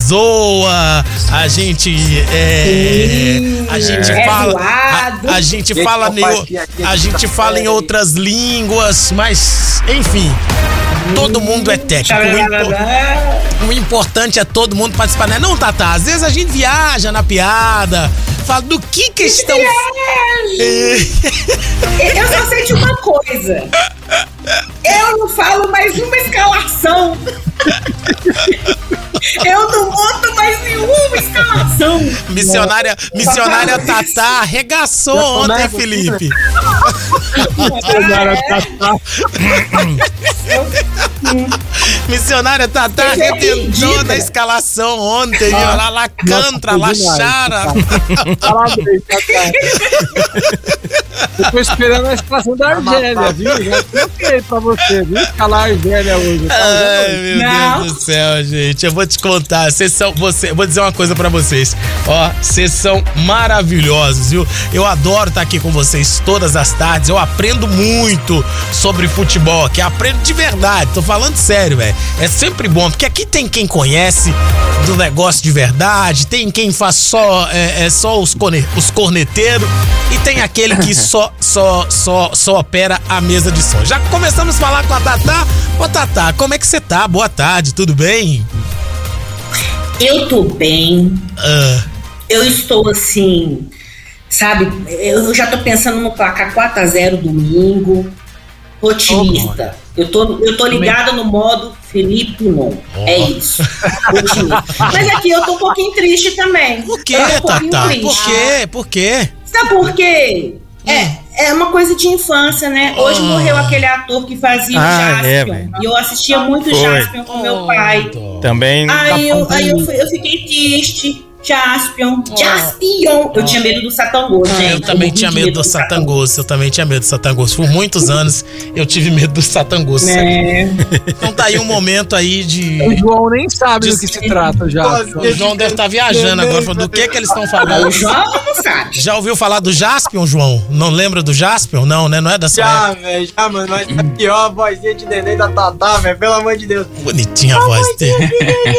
zoa, a gente fala em outras línguas, mas enfim, todo mundo é técnico. O importante é todo mundo participar, né? Não, Tatá, às vezes a gente viaja na piada, fala do que estão... Eu só sei de uma coisa. Eu não falo mais uma escalação. Eu não monto mais nenhuma escalação. Missionária Tatá arregaçou ontem, Felipe. Missionária Tatá arrebentou na escalação ontem. La Cantra, La Chara. Parabéns, Tatá. Eu tô esperando a escalação da Argélia, viu? Já troquei pra você, viu? Escalar a Argélia hoje. Ai, meu Deus do céu, gente. Eu vou te contar. Vou dizer uma coisa pra vocês. Ó, vocês são maravilhosos, viu? Eu adoro estar aqui com vocês todas as tardes. Eu aprendo muito sobre futebol aqui. Aprendo de verdade. Tô falando sério, velho. É sempre bom, porque aqui tem quem conhece do negócio de verdade, tem quem faz só os corneteiros e tem aquele que só opera a mesa de som. Já começamos a falar com a Tatá. Ô, Tatá, como é que você tá? Boa tarde, tudo bem? Eu tô bem. Eu estou assim, sabe? Eu já tô pensando no placar 4-0 domingo. Otimista. Eu tô ligada no modo Felipe Tonon. É isso. Otimista. Mas aqui eu tô um pouquinho triste também. Por quê, Tatá? Por quê? Sabe por quê? É uma coisa de infância, né? Hoje morreu aquele ator que fazia o Jaspion. E eu assistia muito Jaspion com meu pai. Também. Aí eu fiquei triste. Jaspion. Eu tinha medo do Satangos, gente. Eu também tinha medo do Satangos. Por muitos anos eu tive medo do Satangos. Então tá aí um momento aí de... O João nem sabe do que se trata já. O João deve estar viajando agora. Falando do que eles estão falando. O João não sabe. Já ouviu falar do Jaspion, João? Não lembra do Jaspion? Não, né? Não é da sua época. Já, velho. Já, mano. Mas aqui, ó, a vozinha de neném da Tatá, velho. Pelo amor de Deus. Bonitinha a voz dele.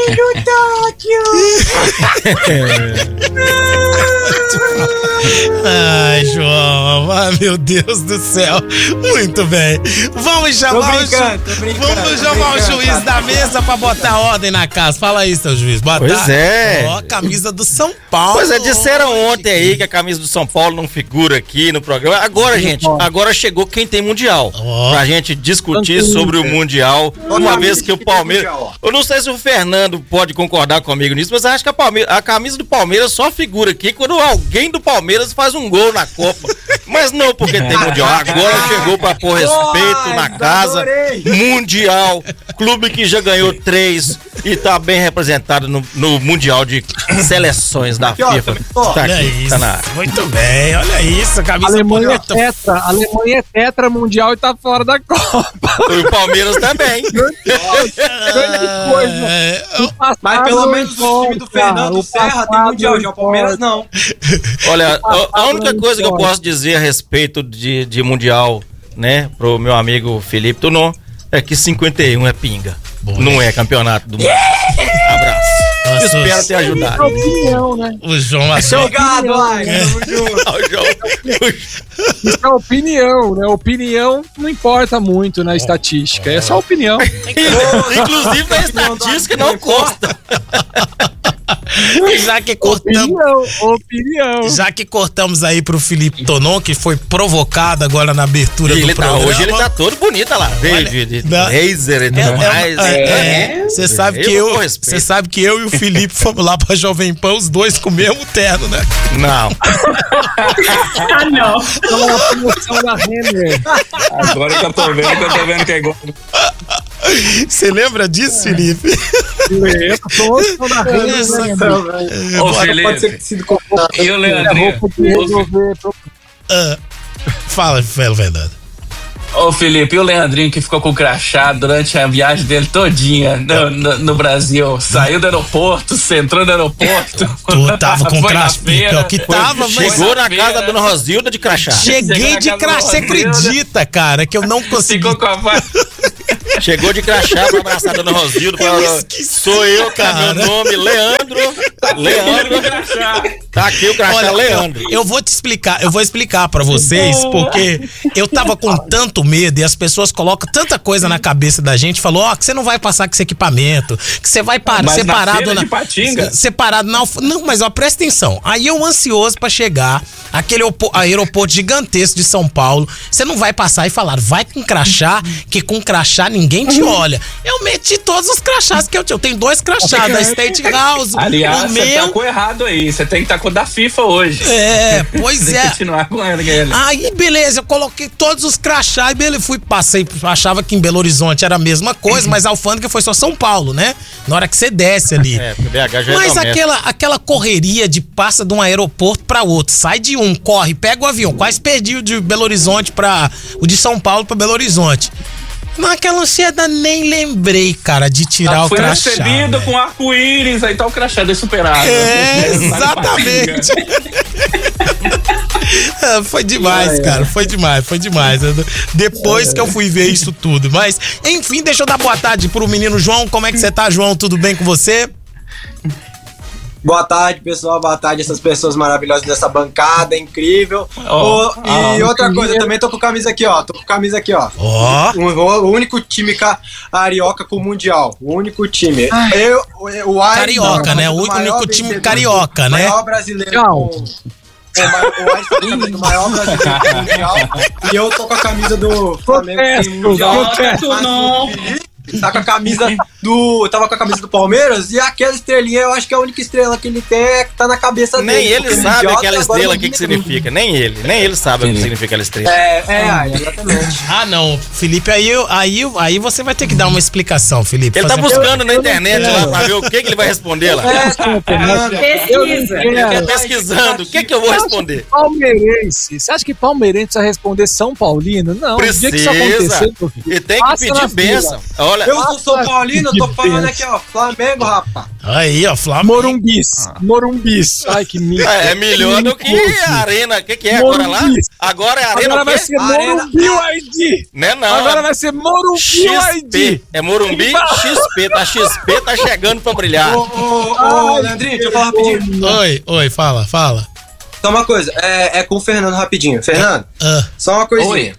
Ai, João, meu Deus do céu. Muito bem. Vamos chamar o juiz da mesa pra botar ordem na casa. Fala aí, seu juiz. Boa tarde. Pois é. Ó, camisa do São Paulo. Pois é, disseram ontem aí que a camisa do São Paulo não figura aqui no programa. Agora, gente, chegou quem tem Mundial. Pra gente discutir sobre o Mundial. Uma vez que o Palmeiras... Eu não sei se o Fernando pode concordar comigo nisso, mas eu acho que a camisa do Palmeiras só figura aqui quando alguém do Palmeiras faz um gol na Copa. Mas não porque tem Mundial. Agora chegou pra pôr respeito na casa. Mundial. Clube que já ganhou 3 e tá bem representado no Mundial de Seleções da FIFA. Tá aqui, tá na área. Muito bem, olha isso. A camisa Alemanha é tetra mundial e tá fora da Copa. E o Palmeiras também. Mas pelo menos o time do Fernando Serra tem Mundial, já o Palmeiras não. Olha, a única coisa que eu posso dizer a respeito de Mundial, né, pro meu amigo Felipe Tonon, é que 51 é pinga. Boa. Não é campeonato do mundo. Abraço. Espero ter ajudado. Opinião, né? O João Obrigado, Isso é opinião, né? Opinião não importa muito na estatística. É só opinião. Inclusive na estatística não consta. Já que cortamos. Opinião. Já que cortamos aí pro Felipe Tonon, que foi provocado agora na abertura do programa. Hoje ele tá todo bonito, olha lá. Razer e tudo mais. Você sabe que eu e o Felipe fomos lá pra Jovem Pan, os dois com o mesmo terno, né? Não. Não. Então, a promoção da Renner. Agora que eu tô vendo que é igual. Você lembra disso, Felipe? Promoção da Renner. Ô, Felipe. Pode ser sido comprado. E o Leandrinho? Fala, Fernando. Ô, Felipe, e o Leandrinho que ficou com crachá durante a viagem dele todinha no Brasil? Saiu do aeroporto, você entrou no aeroporto. Tu tava com crachá. Que tava, mas... Chegou na casa da Dona Rosilda de crachá. Cheguei de crachá. Você acredita, cara, que eu não consegui... Ficou com a Chegou de crachá pra abraçar a dona Rosildo. Sou eu, cara. Meu nome, Leandro. Tá aqui o crachá. Olha, Leandro. Eu vou te explicar, eu vou explicar pra vocês, porque eu tava com tanto medo e as pessoas colocam tanta coisa na cabeça da gente, falou, que você não vai passar com esse equipamento, que você vai separado na Patinga? Separado não, mas ó, presta atenção. Aí eu ansioso pra chegar aquele aeroporto gigantesco de São Paulo, você não vai passar e falar, vai com crachá, que com crachá ninguém te olha. Eu meti todos os crachás que eu tinha. Eu tenho 2 crachás da State House. Aliás, você tá com errado aí. Você tem que estar com o da FIFA hoje. Pois tem que continuar com ele. Aí, beleza, eu coloquei todos os crachás e passei, achava que em Belo Horizonte era a mesma coisa, mas a alfândega foi só São Paulo, né? Na hora que você desce ali. BH já mas aquela correria de passa de um aeroporto pra outro, sai de um, corre, pega o avião, quase perdi o de Belo Horizonte o de São Paulo pra Belo Horizonte. Naquela ansiedade nem lembrei, cara, de tirar o crachá. Foi recebido com arco-íris, aí tá o crachá de superado. Exatamente. Foi demais, cara, foi demais. Depois que eu fui ver isso tudo. Mas, enfim, deixa eu dar boa tarde pro menino João. Como é que você tá, João? Tudo bem com você? Boa tarde, pessoal. Boa tarde, essas pessoas maravilhosas dessa bancada, incrível. E outra coisa, eu também tô com camisa aqui, ó. O único time carioca com o Mundial. O único time. O carioca, né? O único time carioca, né? O maior brasileiro o maior brasileiro do Mundial. E eu tô com a camisa do Flamengo Mundial. Tava com a camisa do Palmeiras e aquela estrelinha, eu acho que a única estrela que ele tem é que tá na cabeça dele. Nem ele sabe aquela estrela, o que significa. Nem ele sabe o que significa aquela estrela. Exatamente. Não, Felipe, aí você vai ter que dar uma explicação, Felipe. Ele tá buscando na internet lá pra ver o que ele vai responder lá. Pesquisa. Ele tá pesquisando, o que eu vou responder? Palmeirense, você acha que palmeirense precisa responder São Paulino? Não, precisa. O dia que isso acontecer, e tem que pedir bênção. Olha, eu não sou paulino, eu tô falando aqui, ó, Flamengo, rapaz. Aí, ó, Flamengo. Morumbis. Ai, que mico. É melhor do que a Arena. O que é agora lá? Agora é a Arena. Agora vai ser Morumbi ID. Não. Agora vai ser Morumbi ID. É Morumbi XP. XP tá chegando pra brilhar. Ô, Leandrinho, deixa eu falar rapidinho. Oi, fala. Só uma coisa, é com o Fernando rapidinho. Fernando, só uma coisinha.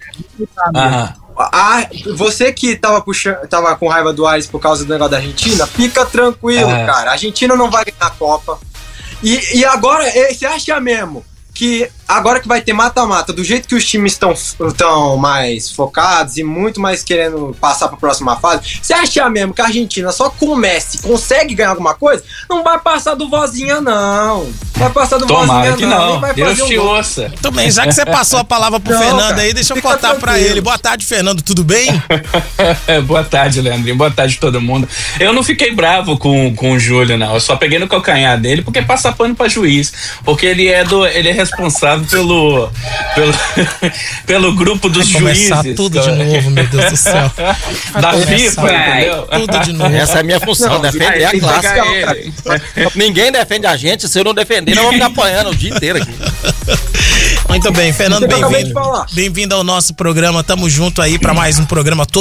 Você que tava com raiva do Ares por causa do negócio da Argentina, fica tranquilo, cara. A Argentina não vai ganhar a Copa. E agora, você acha mesmo que agora que vai ter mata-mata, do jeito que os times estão mais focados e muito mais querendo passar para a próxima fase, você acha mesmo que a Argentina só com o Messi consegue ganhar alguma coisa? Não vai passar do Vozinha, não. Vai passar do Tomara Vozinha, que não. Deus te ouça. Também, já que você passou a palavra pro Fernando aí, deixa eu contar para ele. Boa tarde, Fernando, tudo bem? Boa tarde, Leandrinho. Boa tarde todo mundo. Eu não fiquei bravo com o Júlio, não. Eu só peguei no calcanhar dele porque passa pano para juiz. Porque ele é responsável pelo grupo dos juízes. Começar tudo de novo, meu Deus do céu. Da FIFA, entendeu? Tudo de novo. Essa é a minha função, defender a classe. Ninguém defende a gente, se eu não defender, nós vamos ficar apanhando o dia inteiro aqui. Muito bem, Fernando, bem-vindo ao nosso programa. Tamo junto aí para mais um programa todo